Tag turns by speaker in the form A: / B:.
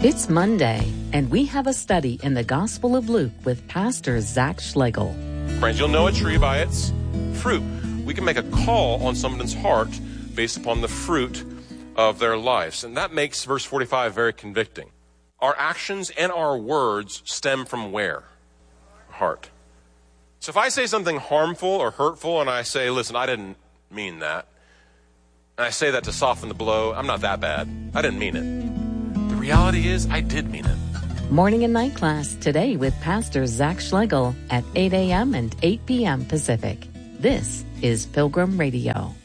A: It's Monday, and we have a study in the Gospel of Luke with Pastor Zach Schlegel.
B: Friends, you'll know a tree by its fruit. We can make a call on someone's heart based upon the fruit of their lives. And that makes verse 45 very convicting. Our actions and our words stem from where? Heart. So if I say something harmful or hurtful and I say, listen, I didn't mean that, and I say that to soften the blow, I'm not that bad. I didn't mean it. The reality is, I did mean it.
A: Morning and night class today with Pastor Zach Schlegel at 8 a.m. and 8 p.m. Pacific. This is Pilgrim Radio.